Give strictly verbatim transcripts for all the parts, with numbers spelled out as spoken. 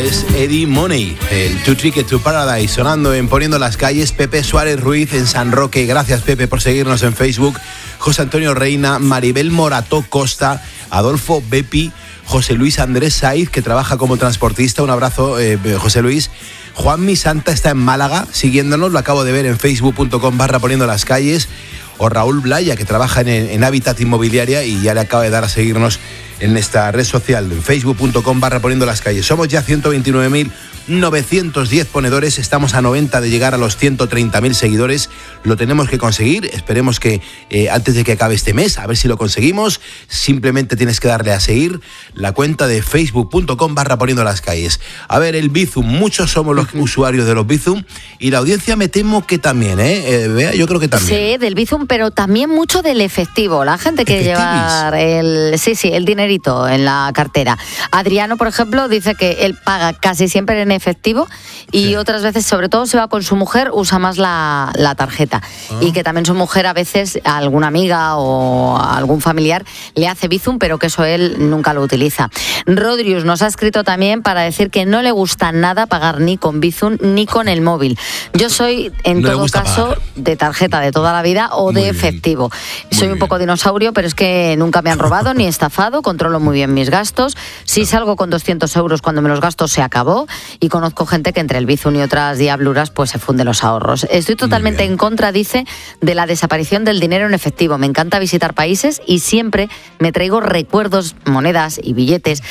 es Eddie Money, el Two Ticket to Paradise, sonando en Poniendo las Calles. Pepe Suárez Ruiz en San Roque, gracias Pepe por seguirnos en Facebook. José Antonio Reina, Maribel Morató Costa, Adolfo Bepi, José Luis Andrés Saiz, que trabaja como transportista, un abrazo eh, José Luis. Juanmi Santa está en Málaga siguiéndonos, lo acabo de ver en facebook punto com barra Poniendo las Calles. O Raúl Blaya, que trabaja en, en Hábitat Inmobiliaria y ya le acaba de dar a seguirnos en esta red social, en facebook punto com barra Poniendo las Calles. Somos ya ciento veintinueve mil novecientos diez ponedores, estamos a noventa de llegar a los ciento treinta mil seguidores. Lo tenemos que conseguir, esperemos que eh, antes de que acabe este mes, a ver si lo conseguimos. Simplemente tienes que darle a seguir la cuenta de facebook punto com barra Poniendo las Calles. A ver, el Bizum, muchos somos los usuarios de los Bizum y la audiencia me temo que también, ¿eh? eh Bea, yo creo que también. Sí, del Bizum, pero también mucho del efectivo. La gente quiere llevar el, sí, sí, el dinerito en la cartera. Adriano, por ejemplo, dice que él paga casi siempre en efectivo y sí. Otras veces, sobre todo, se va con su mujer, usa más la, la tarjeta. Ah. Y que también su mujer a veces, a alguna amiga o a algún familiar, le hace Bizum, pero que eso él nunca lo utiliza. Rodrius nos ha escrito también para decir que no le gusta nada pagar ni con Bizum ni con el móvil. Yo soy, en no todo caso, pagar. de tarjeta de toda la vida o muy de efectivo. Muy soy bien. Un poco dinosaurio, pero es que nunca me han robado ni estafado, controlo muy bien mis gastos. Si salgo con doscientos euros cuando me los gasto, se acabó. Y conozco gente que entre el Bizum y otras diabluras pues se funde los ahorros. Estoy totalmente en contra, dice, de la desaparición del dinero en efectivo. Me encanta visitar países y siempre me traigo recuerdos, monedas y billetes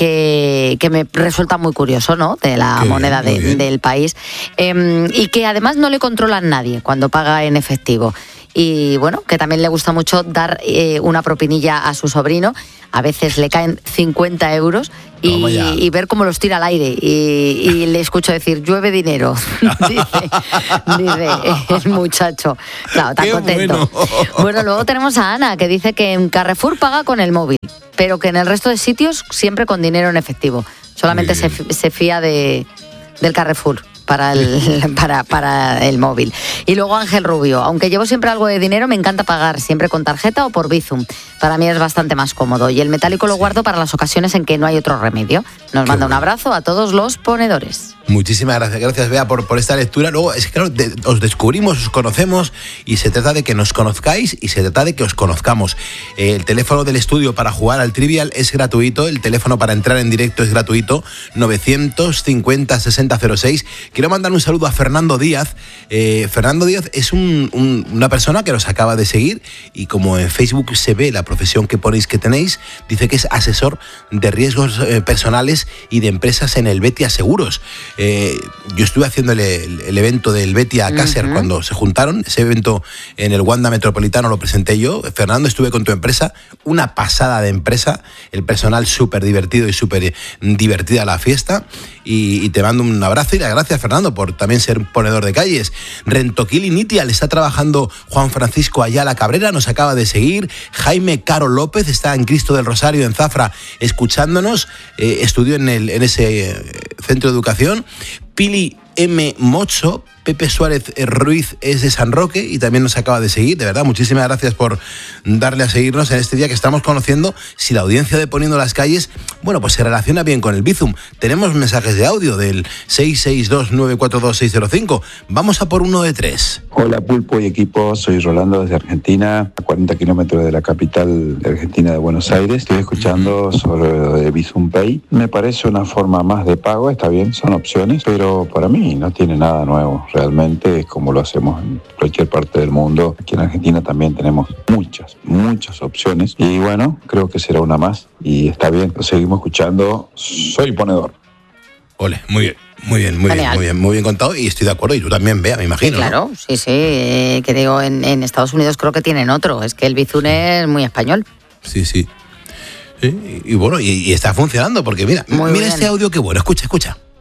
que, que me resulta muy curioso, ¿no? De la Qué moneda bien, de, del país. Eh, y que además no le controlan nadie cuando paga en efectivo. Y bueno, que también le gusta mucho dar eh, una propinilla a su sobrino. A veces le caen cincuenta euros y, y ver cómo los tira al aire. Y, y le escucho decir, llueve dinero, dice, dice el muchacho. Claro, tan Qué contento. Bueno. Bueno, luego tenemos a Ana, que dice que en Carrefour paga con el móvil, pero que en el resto de sitios siempre con dinero en efectivo. Solamente se, se fía de, del Carrefour. Para el, para, para el móvil. Y luego Ángel Rubio, aunque llevo siempre algo de dinero, me encanta pagar siempre con tarjeta o por Bizum. Para mí es bastante más cómodo. Y el metálico lo guardo para las ocasiones en que no hay otro remedio. Nos Qué manda un abrazo a todos los ponedores. Muchísimas gracias, gracias Bea por, por esta lectura. Luego, es que claro, de, os descubrimos, os conocemos y se trata de que nos conozcáis y se trata de que os conozcamos. Eh, el teléfono del estudio para jugar al Trivial es gratuito, el teléfono para entrar en directo es gratuito, novecientos cincuenta sesenta cero seis. Quiero mandar un saludo a Fernando Díaz. Eh, Fernando Díaz es un, un, una persona que nos acaba de seguir y como en Facebook se ve la profesión que ponéis que tenéis, dice que es asesor de riesgos eh, personales y de empresas en el Betia Seguros. Eh, yo estuve haciendo el, el, el evento del Betia Caser uh-huh. cuando se juntaron, ese evento en el Wanda Metropolitano lo presenté yo. Fernando, estuve con tu empresa, una pasada de empresa, el personal súper divertido y súper divertida la fiesta y, y te mando un abrazo y las gracias, Fernando, por también ser ponedor de calles. Rentoquil Initial está trabajando Juan Francisco Ayala Cabrera, nos acaba de seguir. Jaime Caro López está en Cristo del Rosario, en Zafra, escuchándonos, eh, estudió en, el, en ese centro de educación. Pili M. Mocho, Pepe Suárez Ruiz es de San Roque y también nos acaba de seguir. De verdad, muchísimas gracias por darle a seguirnos en este día que estamos conociendo si la audiencia de Poniendo las Calles, bueno, pues se relaciona bien con el Bizum. Tenemos mensajes de audio del seis seis dos nueve cuatro dos seis cero cinco. Vamos a por uno de tres. Hola Pulpo y equipo, soy Rolando desde Argentina, a cuarenta kilómetros de la capital de Argentina de Buenos Aires. Estoy escuchando sobre lo de Bizum Pay. Me parece una forma más de pago, está bien, son opciones, pero para mí no tiene nada nuevo. Realmente es como lo hacemos en cualquier parte del mundo. Aquí en Argentina también tenemos muchas, muchas opciones. Y bueno, creo que será una más. Y está bien, lo seguimos escuchando. Soy ponedor. Ole, muy bien. Muy bien, muy Genial. bien, muy bien, muy bien contado y estoy de acuerdo y tú también, Bea, me imagino. Sí, claro, ¿no? sí, sí, eh, que digo, en, en Estados Unidos creo que tienen otro, es que el Bizum es muy español. Sí, sí. sí y, y bueno, y, y está funcionando porque mira, muy mira bien. Este audio, qué bueno, escucha, escucha.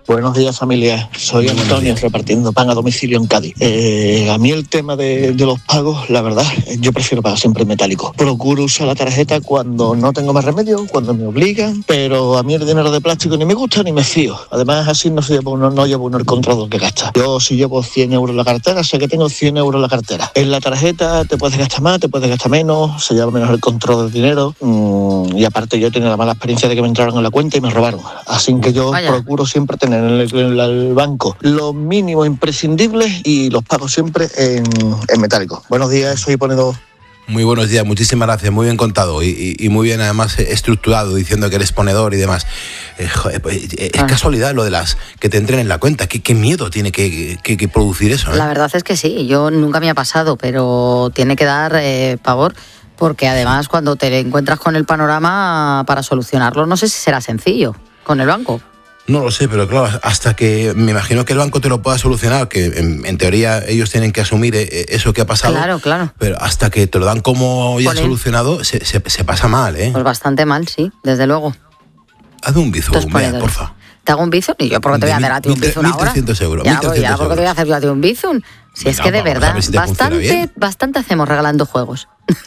Buenos días, familia. Soy Buenos Antonio, días. repartiendo pan a domicilio en Cádiz. Eh, a mí el tema de, de los pagos, la verdad, yo prefiero pagar siempre en metálico. Procuro usar la tarjeta cuando no tengo más remedio, cuando me obligan, pero a mí el dinero de plástico ni me gusta ni me fío. Además, así no, se lleva uno, no llevo uno el control que gasta. Yo si llevo cien euros en la cartera, sé que tengo cien euros en la cartera. En la tarjeta te puedes gastar más, te puedes gastar menos, se lleva menos el control del dinero. Mmm, y aparte yo he tenido la mala experiencia de que me entraron en la cuenta y me robaron. Así que yo Vaya. procuro siempre tener en el, en el banco lo mínimo imprescindible y los pago siempre en, en metálico. Buenos días, soy Ponedor. Muy buenos días, muchísimas gracias, muy bien contado y, y, y muy bien además estructurado, diciendo que eres ponedor y demás. Eh, joder, pues, es ah. casualidad lo de las que te entren en la cuenta, qué, qué miedo tiene que, que, que producir eso, ¿eh? La verdad es que sí, yo nunca me ha pasado, pero tiene que dar eh, pavor, porque además cuando te encuentras con el panorama para solucionarlo, no sé si será sencillo con el banco. No lo sé, pero claro, hasta que me imagino que el banco te lo pueda solucionar, que en, en teoría ellos tienen que asumir eso que ha pasado. Claro, claro. Pero hasta que te lo dan como ya solucionado, se, se, se pasa mal, ¿eh? Pues bastante mal, sí, desde luego. Hazme un bizum, vea, porfa. ¿Te hago un bizum? ¿Y yo por qué te voy a hacer a ti un bizum ahora? mil trescientos euros. Ya, pues ya, ¿por qué te voy a hacer yo a ti un bizum? Si Venga, es que de verdad, si bastante, bastante hacemos regalando juegos.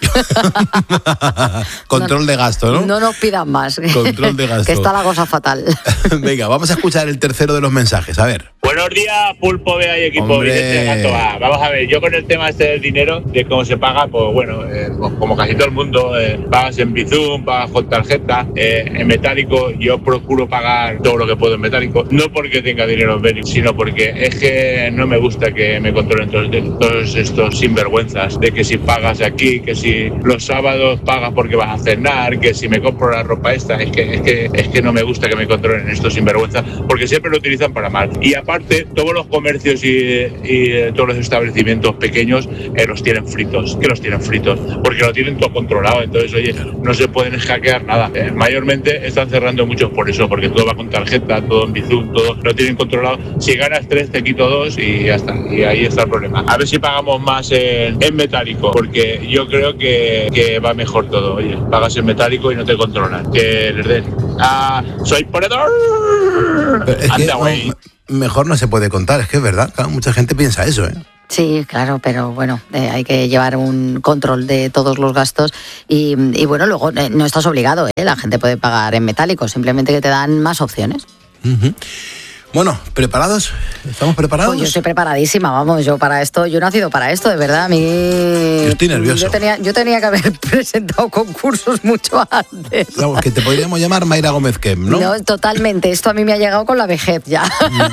Control no, de gasto, ¿no? No nos pidan más. Control de gasto. Que está la cosa fatal. Venga, vamos a escuchar el tercero de los mensajes, a ver. Buenos días, Pulpo, Bea y equipo. Vicente Gato A. Vamos a ver, yo con el tema este del dinero, de cómo se paga, pues bueno, eh, como casi todo el mundo, eh, pagas en Bizum, pagas con tarjeta, eh, en metálico. Yo procuro pagar todo lo que puedo en metálico, no porque tenga dinero en Venus, sino porque es que no me gusta que me controlen todos, todos estos sinvergüenzas, de que si pagas aquí, que si los sábados pagas porque vas a cenar, que si me compro la ropa esta, es que, es que, es que no me gusta que me controlen estos sinvergüenzas, porque siempre lo utilizan para mal. Y aparte, todos los comercios y, y todos los establecimientos pequeños eh, los tienen fritos, que los tienen fritos, porque lo tienen todo controlado. Entonces, oye, no se pueden hackear nada. Eh, mayormente están cerrando muchos por eso, porque todo va con tarjeta, todo en Bizum, todo lo tienen controlado. Si ganas tres, te quito dos y ya está. Y ahí está el problema. A ver si pagamos más en, en metálico, porque yo creo que, que va mejor todo. Oye, pagas en metálico y no te controlan. Que les den. Ah, soy ponedor. Anda, güey. No, mejor no se puede contar, es que es verdad, claro, mucha gente piensa eso, ¿eh? Sí, claro, pero bueno, eh, hay que llevar un control de todos los gastos y, y bueno, luego eh, no estás obligado, ¿eh? La gente puede pagar en metálico, simplemente que te dan más opciones. Uh-huh. Bueno, ¿preparados? ¿Estamos preparados? Pues yo estoy preparadísima, vamos, yo para esto, yo he nacido para esto, de verdad, a mí... Yo estoy nervioso. Yo tenía, yo tenía que haber presentado concursos mucho antes. Vamos, que te podríamos llamar Mayra Gómez Kem, ¿no? No, totalmente, esto a mí me ha llegado con la vejez ya.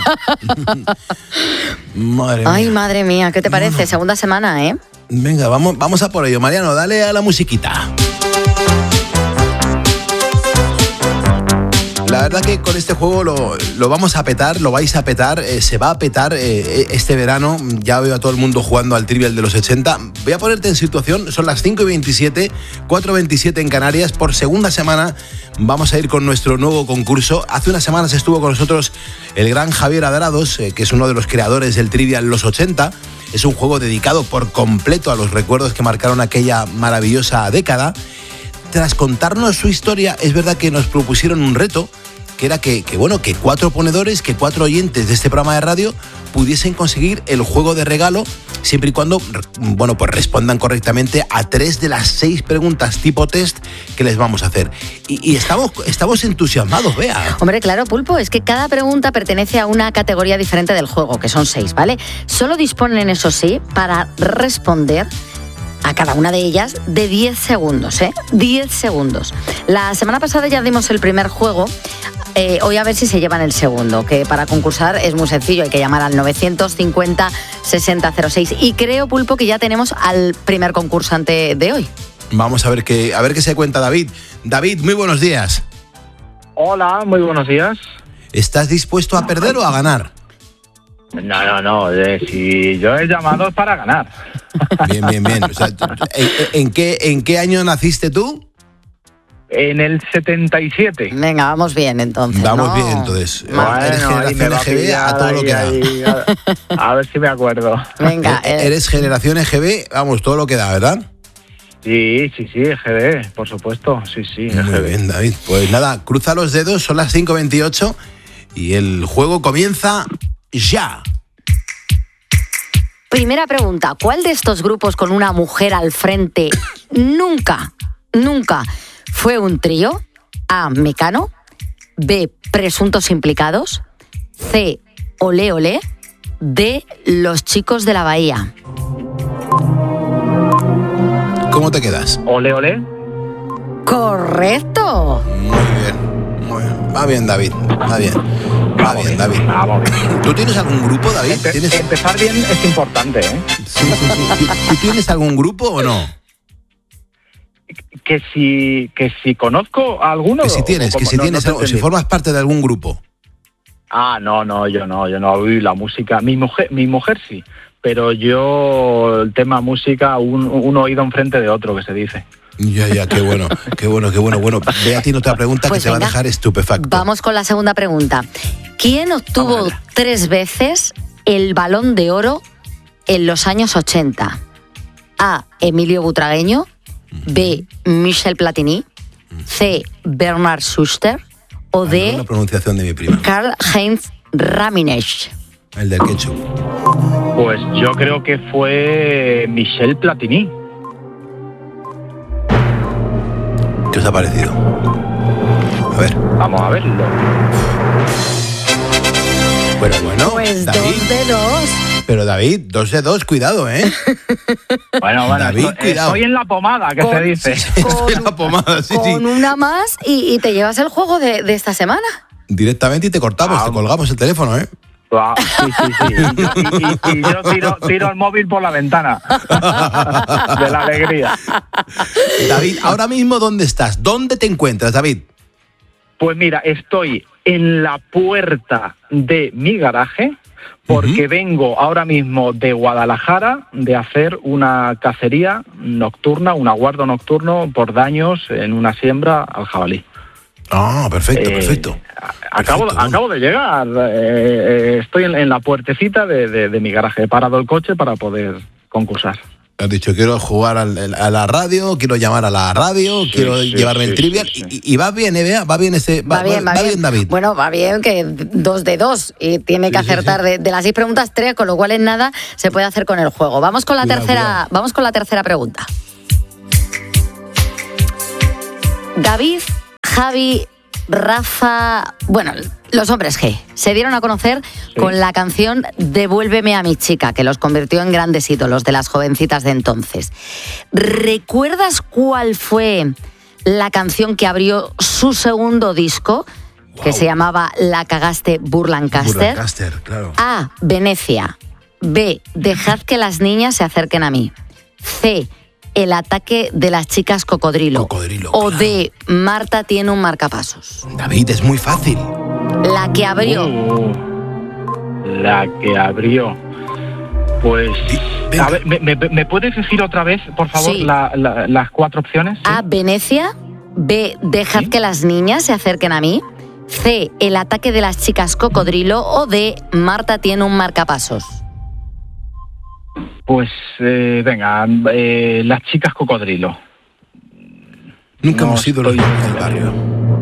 Madre Ay, mía. madre mía, ¿qué te parece? Bueno. Segunda semana, ¿eh? Venga, vamos, vamos a por ello. Mariano, dale a la musiquita. La verdad que con este juego lo, lo vamos a petar, lo vais a petar, eh, se va a petar eh, este verano. Ya veo a todo el mundo jugando al Trivial de los ochenta. Voy a ponerte en situación, son las cinco y veintisiete, cuatro y veintisiete en Canarias. Por segunda semana vamos a ir con nuestro nuevo concurso. Hace unas semanas estuvo con nosotros el gran Javier Adrados, eh, que es uno de los creadores del Trivial los ochenta. Es un juego dedicado por completo a los recuerdos que marcaron aquella maravillosa década. Tras contarnos su historia, es verdad que nos propusieron un reto, que era que, que, bueno, que cuatro ponedores, que cuatro oyentes de este programa de radio pudiesen conseguir el juego de regalo, siempre y cuando, bueno, pues respondan correctamente a tres de las seis preguntas tipo test que les vamos a hacer. Y, y estamos, estamos entusiasmados, Bea. Hombre, claro, Pulpo, es que cada pregunta pertenece a una categoría diferente del juego, que son seis, ¿vale? Solo disponen, eso sí, para responder a cada una de ellas de diez segundos, ¿eh? diez segundos. La semana pasada ya dimos el primer juego. Eh, hoy a ver si se llevan el segundo, que para concursar es muy sencillo, hay que llamar al novecientos cincuenta sesenta cero seis. Y creo, Pulpo, que ya tenemos al primer concursante de hoy. Vamos a ver qué, a ver qué se cuenta David. David, muy buenos días. Hola, muy buenos días. ¿Estás dispuesto a perder o a ganar? No, no, no, eh, si yo he llamado es para ganar. Bien, bien, bien. O sea, ¿en, en, qué, ¿En qué año naciste tú? En el setenta y siete. Venga, vamos bien entonces. Vamos ¿no? bien entonces. Bueno, eres generación E G B a, a todo lo que da. Ahí, a, a ver si me acuerdo. Venga. Eh, eres generación E G B, vamos, todo lo que da, ¿verdad? Sí, sí, sí, E G B, por supuesto, sí, sí. Muy bien, David. Pues nada, cruza los dedos, son las cinco veintiocho Y el juego comienza ya. Primera pregunta, ¿cuál de estos grupos con una mujer al frente nunca, nunca fue un trío? A, Mecano. B, Presuntos Implicados. C, Olé Olé. D, Los Chicos de la Bahía. ¿Cómo te quedas? Ole, ole. ¡Correcto! Muy bien, muy bien. Va bien, David, va bien. Va Vamos bien, bien, David. vamos bien. ¿Tú tienes algún grupo, David? Empe- ¿Tienes... Empezar bien es importante, ¿eh? Sí, sí, sí. ¿Tú, tú tienes algún grupo o no? Que si, que si conozco a alguno... Que si tienes, o que como- si no- tienes no te algo, si entendí. formas parte de algún grupo. Ah, no, no, yo no, yo no. Uy, la música... Mi mujer, mi mujer sí, pero yo el tema música, un, un oído enfrente de otro, que se dice. Ya, ya, qué bueno, qué bueno, qué bueno. Bueno, ve a ti otra pregunta Pues que te va a venga, dejar estupefacto. Vamos con la segunda pregunta. ¿Quién obtuvo Vamos allá. tres veces el Balón de Oro en los años ochenta? A, Emilio Butragueño. B, Michel Platini. C, Bernard Schuster. O Ah, no, D, la pronunciación de mi prima, Karl-Heinz Rummenigge. el del ketchup. Pues yo creo que fue Michel Platini. ¿Qué os ha parecido? A ver. Vamos a verlo. Bueno, bueno, Pues David. dos de dos. Pero David, dos de dos, cuidado, ¿eh? Bueno, bueno, David, estoy, cuidado. estoy en la pomada, que Con- se dice. Con, La pomada, sí, sí. con una más y, y te llevas el juego de, de esta semana. Directamente y te cortamos, Ah. te colgamos el teléfono, ¿eh? Ah, sí, sí, sí. Y yo, y- y- y yo tiro, tiro el móvil por la ventana. De la alegría. David, ahora mismo, ¿dónde estás? ¿Dónde te encuentras, David? Pues mira, estoy en la puerta de mi garaje porque Ujú. vengo ahora mismo de Guadalajara de hacer una cacería nocturna, un aguardo nocturno por daños en una siembra al jabalí. Ah, perfecto, Eh, perfecto. Acabo, Perfecto, ¿no? acabo de llegar. eh, eh, estoy en, en la puertecita de, de- de mi garaje. He parado el coche para poder concursar. Has dicho, quiero jugar al- a la radio, quiero llamar a la radio, Sí, quiero sí, llevarme sí, el trivial. sí, sí. Y, y va bien, ¿eh? Bea? Va bien ese. Va, bien, va, bien. David. Bueno, va bien que dos de dos y tiene que Sí, sí, acertar sí. De, de las seis preguntas tres, con lo cual en nada se puede hacer con el juego. Vamos con la Cuidado, tercera, cuidado. vamos con la tercera pregunta. David, Javi, Rafa, bueno, los hombres G se dieron a conocer con la canción Devuélveme a mi chica, que los convirtió en grandes ídolos de las jovencitas de entonces. ¿Recuerdas cuál fue la canción que abrió su segundo disco, que Wow. se llamaba La cagaste Burlancaster? Burlancaster, claro. A, Venecia. B, Dejad que las niñas se acerquen a mí. C, El ataque de las chicas cocodrilo. Cocodrilo, O claro. D, Marta tiene un marcapasos. David, es muy fácil. La que abrió. Uh, la que abrió. Pues... venga. A ver, ¿me, me, me puedes decir otra vez, por favor, Sí. la- la- las cuatro opciones? A, Venecia. B, Dejad Sí. que las niñas se acerquen a mí. C, El ataque de las chicas cocodrilo. O D, Marta tiene un marcapasos. Pues, eh, venga, eh, las chicas cocodrilo. Nunca No hemos sido los estoy- niños del barrio.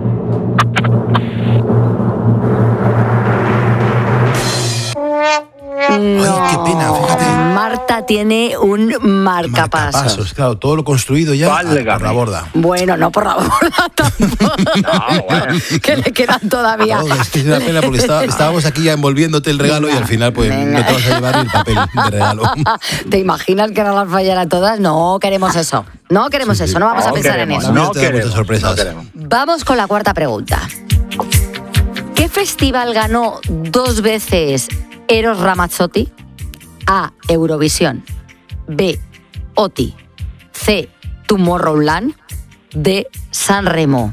No. qué pena, fíjate. Marta tiene un marcapasos. Marcapasos, claro, todo lo construido ya a- por Válgame. la borda. Bueno, no por la borda tampoco. No, bueno. Que le quedan todavía. No, es que es una pena porque estaba- estábamos aquí ya envolviéndote el regalo y al final pues Venga. no te vas a llevar ni el papel de regalo. ¿Te imaginas que no las fallara todas? No queremos eso. No queremos Sí, sí. eso, no vamos a No pensar queremos, en eso. La vida no te da muchas queremos, sorpresas. no queremos. Vamos con la cuarta pregunta. ¿Qué festival ganó dos veces Eros Ramazzotti? A, Eurovisión. B, O T I. C, Tomorrowland. D, Sanremo.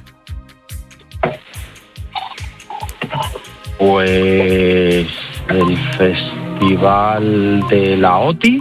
Pues el festival de la O T I.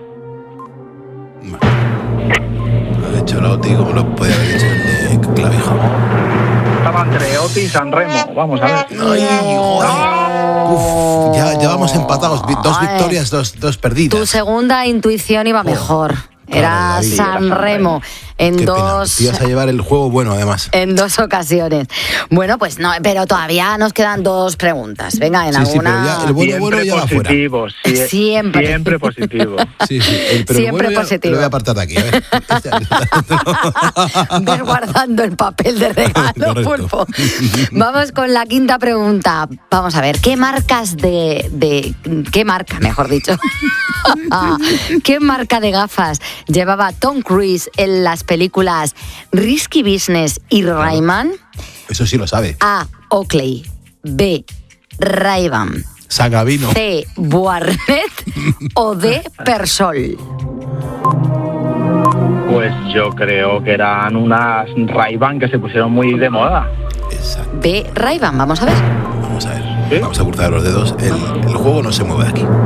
Lo ha hecho la O T I como lo podía haber hecho el de Clavijo. Estaba entre O T I y Sanremo. Vamos a ver. Ay, joder. Uf, ya, ya vamos empatados. Vi- Dos Ay. victorias, dos, dos Tu perdidas. segunda intuición iba mejor. Era sí, San era San Remo. Remo. En Qué dos. pena, te ibas a llevar el juego bueno, además. En dos ocasiones. Bueno, pues no, pero todavía nos quedan dos preguntas. Venga, en Sí, sí, pero alguna. ya el bueno, Siempre bueno ya va fuera. positivo, sí, Siempre. Siempre positivo. Sí, sí, el, pero el Siempre bueno ya positivo. Lo voy a apartar de aquí, a ver. Ves guardando el papel de regalo, Correcto. Pulpo. Vamos con la quinta pregunta. Vamos a ver, ¿qué marcas de... de ¿Qué marca, mejor dicho? ¿Qué marca de gafas llevaba Tom Cruise en las películas Risky Business y Rayman? Eso sí lo sabe. A. Oakley. B. Ray-Ban. Sagavino. C. Buarnet. O D. Persol. Pues yo creo que eran unas Ray-Ban que se pusieron muy de moda. Exacto. B. Ray-Ban. Vamos a ver. Vamos a ver. ¿Sí? Vamos a cruzar los dedos. El, el juego no se mueve de aquí.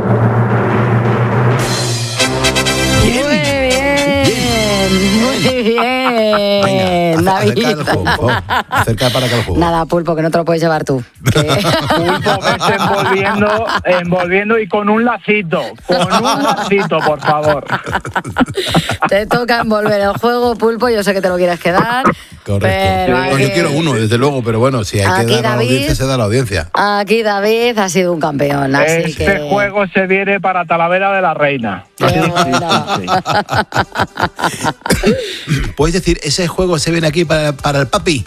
Muy bien, muy bien. Venga, acer- David. acerca el juego, por favor. Acerca para acá el juego. Nada, Pulpo, que no te lo puedes llevar tú. Que- Pulpo, vete envolviendo, envolviendo y con un lacito. Con un lacito, por favor. te toca envolver el juego, Pulpo. Yo sé que te lo quieres quedar. Correcto. Pero Bueno, aquí- yo quiero uno, desde luego, pero bueno, si hay Aquí, que dar a la David. audiencia, se da a la audiencia. Aquí David ha sido un campeón, así Este que... juego se viene para Talavera de la Reina. Qué Sí, sí, bueno. sí, sí. ¿Puedes decir, ese juego se viene aquí para, para el papi?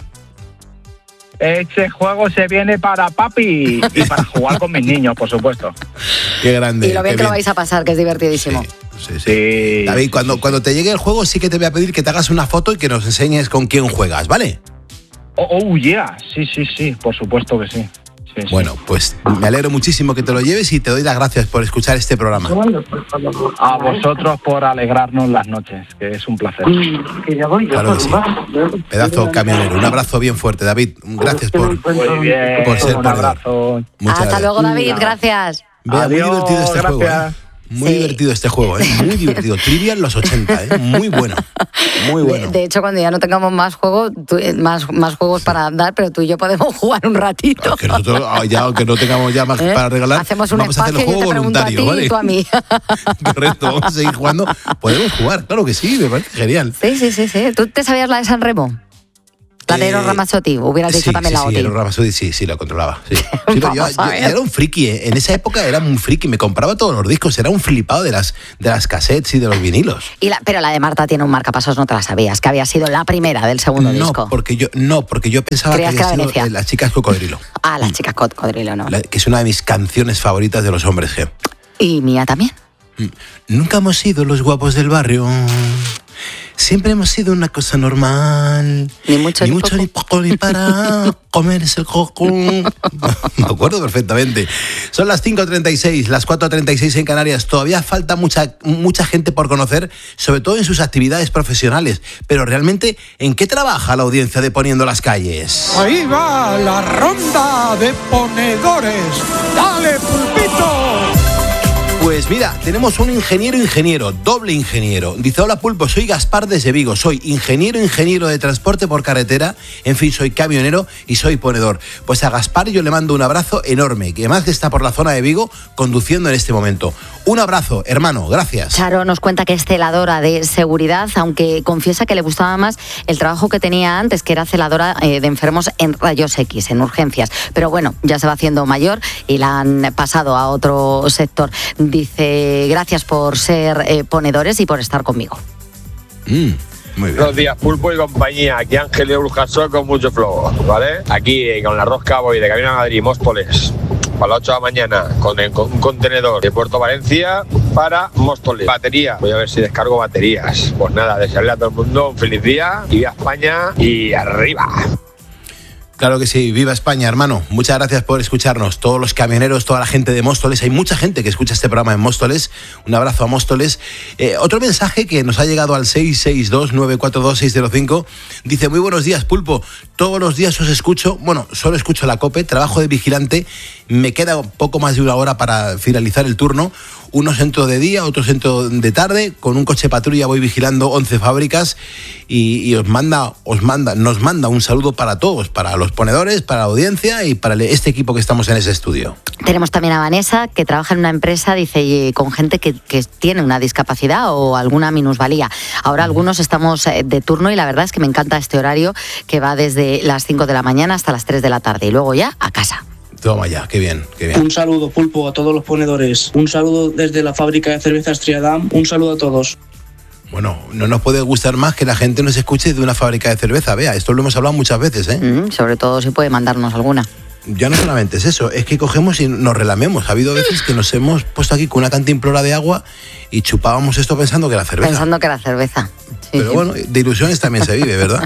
Este juego se viene para papi y para jugar con mis niños, por supuesto. Qué grande. Y lo bien qué que lo vais a pasar, que es divertidísimo. Sí, sí, sí. Sí. David, cuando, cuando te llegue el juego sí que te voy a pedir que te hagas una foto y que nos enseñes con quién juegas, ¿vale? Oh, oh, yeah. Sí, sí, sí, por supuesto que sí. Sí, sí. Bueno, pues me alegro muchísimo que te lo lleves y te doy las gracias por escuchar este programa. A vosotros por alegrarnos las noches, que es un placer. Claro que sí. Pedazo camionero. Un abrazo bien fuerte, David. Gracias por, Muy bien, por ser un perdedor. abrazo. Muchas Hasta gracias. luego, David. Gracias. Vea, muy Adiós, divertido este juego, ¿eh? gracias. Muy Sí. divertido este juego, ¿eh? Muy divertido. Trivia en los ochenta, ¿eh? Muy bueno. Muy bueno. De, de hecho, cuando ya no tengamos más juegos, tú- eh, más, más juegos para dar, pero tú y yo podemos jugar un ratito. Que nosotros, ah, ya que no tengamos ya más ¿Eh? para regalar, Hacemos un vamos a hacer espacio el y yo juego te pregunto a voluntario, ti ¿vale? y tú a mí. Correcto, vamos a seguir jugando. Podemos jugar, claro que sí, me parece genial. Sí, sí, sí, sí. ¿Tú te sabías la de San Remo? La de Eh, Eros Ramazzotti. Hubieras dicho sí, también sí, la sí, OTI. Eros Ramazzotti, sí, sí, lo controlaba. Sí. Sí, pero yo, Vamos a yo- ver. yo era un friki, ¿eh? En esa época era un friki, me compraba todos los discos, era un flipado de las, de las cassettes y de los vinilos. Y la- pero la de Marta tiene un marcapasos, no te la sabías, que había sido la primera del segundo No, disco. porque yo, no, porque yo pensaba que Creías que había era sido Venecia. eh, Las chicas cocodrilo, Ah, las chicas cocodrilo, ¿no? la- que es una de mis canciones favoritas de los hombres G. Y mía también. Nunca hemos sido los guapos del barrio. Siempre hemos sido una cosa normal. Ni mucho ni mucho poco. ni poco ni para comerse el coco. Me acuerdo perfectamente. Son las cinco treinta y seis, las cuatro treinta y seis en Canarias. Todavía falta mucha, mucha gente por conocer, sobre todo en sus actividades profesionales. Pero realmente, ¿en qué trabaja la audiencia de Poniendo las Calles? Ahí va la ronda de ponedores. ¡Dale, Pulpito! Pues mira, tenemos un ingeniero ingeniero, doble ingeniero. Dice, hola Pulpo, soy Gaspar desde Vigo, soy ingeniero ingeniero de transporte por carretera, en fin, soy camionero y soy ponedor. Pues a Gaspar yo le mando un abrazo enorme, que además está por la zona de Vigo conduciendo en este momento. Un abrazo, hermano, gracias. Charo nos cuenta que es celadora de seguridad, aunque confiesa que le gustaba más el trabajo que tenía antes, que era celadora eh, de enfermos en rayos X, en urgencias. Pero bueno, ya se va haciendo mayor y la han pasado a otro sector. Dice, gracias por ser eh, ponedores y por estar conmigo. Mm, muy bien. Buenos días, Pulpo y compañía. Aquí Ángel de Brujasol con mucho flow, ¿vale? Aquí eh, con las dos cabos y de Camino a Madrid, Móstoles, para las ocho de la mañana, con, el- con un contenedor de Puerto Valencia para Móstoles. Batería, voy a ver si descargo baterías. Pues nada, desearle a todo el mundo un feliz día, y viva España y arriba. Claro que sí, viva España, hermano. Muchas gracias por escucharnos. Todos los camioneros, toda la gente de Móstoles. Hay mucha gente que escucha este programa en Móstoles. Un abrazo a Móstoles. Eh, otro mensaje que nos ha llegado al seis seis dos, nueve cuatro dos, seis cero cinco. Dice, muy buenos días, Pulpo. Todos los días os escucho. Bueno, solo escucho la COPE. Trabajo de vigilante. Me queda poco más de una hora para finalizar el turno. unos entro de día, otros entro de tarde, con un coche patrulla voy vigilando once fábricas y, y os manda, os manda, nos manda un saludo para todos, para los ponedores, para la audiencia y para este equipo que estamos en ese estudio. Tenemos también a Vanessa, que trabaja en una empresa, dice, con gente que, que tiene una discapacidad o alguna minusvalía. Ahora algunos estamos de turno y la verdad es que me encanta este horario que va desde las cinco de la mañana hasta las tres de la tarde y luego ya a casa. Toma ya, qué bien, qué bien. Un saludo, Pulpo, a todos los ponedores. Un saludo desde la fábrica de cervezas Triadam. Un saludo a todos. Bueno, no nos puede gustar más que la gente nos escuche de una fábrica de cerveza. Vea, esto lo hemos hablado muchas veces, ¿eh? Mm, sobre todo si puede mandarnos alguna. Ya no solamente es eso, es que cogemos y nos relamemos. Ha habido veces que nos hemos puesto aquí con una cantimplora de agua y chupábamos esto pensando que era cerveza. Pensando que era cerveza. Sí, Pero sí. bueno, de ilusiones también se vive, ¿verdad?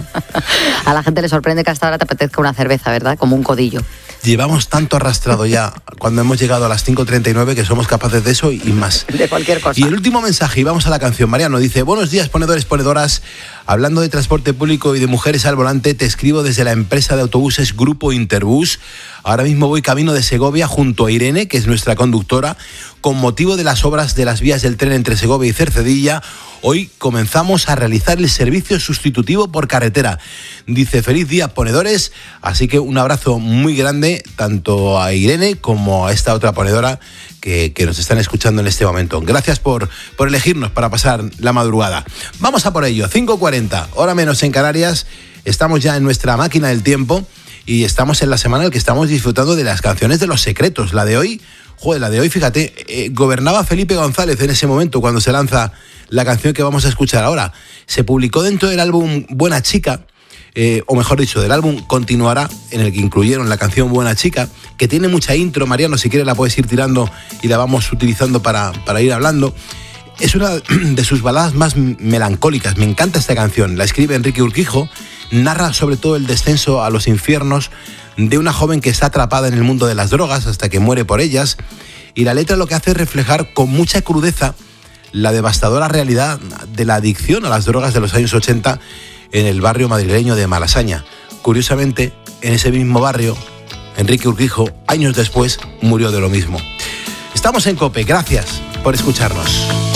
A la gente le sorprende que hasta ahora te apetezca una cerveza, ¿verdad? Como un codillo. Llevamos tanto arrastrado ya cuando hemos llegado a las cinco treinta y nueve que somos capaces de eso y más. De cualquier cosa. Y el último mensaje, y vamos a la canción. Mariano dice, buenos días, ponedores, ponedoras. Hablando de transporte público y de mujeres al volante, te escribo desde la empresa de autobuses Grupo Interbús. Ahora mismo voy camino de Segovia junto a Irene, que es nuestra conductora. Con motivo de las obras de las vías del tren entre Segovia y Cercedilla, hoy comenzamos a realizar el servicio sustitutivo por carretera. Dice, feliz día, ponedores. Así que un abrazo muy grande tanto a Irene como a esta otra ponedora que, que nos están escuchando en este momento. Gracias por, por elegirnos para pasar la madrugada. Vamos a por ello, cinco cuarenta, hora menos en Canarias. Estamos ya en nuestra máquina del tiempo y estamos en la semana en la que estamos disfrutando de las canciones de Los Secretos. La de hoy, joder, la de hoy, fíjate, eh, gobernaba Felipe González en ese momento cuando se lanza la canción que vamos a escuchar ahora. Se publicó dentro del álbum Buena Chica, eh, o mejor dicho, del álbum Continuará, en el que incluyeron la canción Buena Chica, que tiene mucha intro. Mariano, si quieres la puedes ir tirando y la vamos utilizando para, para ir hablando. Es una de sus baladas más melancólicas. Me encanta esta canción. La escribe Enrique Urquijo. Narra sobre todo el descenso a los infiernos de una joven que está atrapada en el mundo de las drogas hasta que muere por ellas. Y la letra lo que hace es reflejar con mucha crudeza la devastadora realidad de la adicción a las drogas de los años ochenta en el barrio madrileño de Malasaña. Curiosamente, en ese mismo barrio, Enrique Urquijo, años después, murió de lo mismo. Estamos en COPE. Gracias por escucharnos.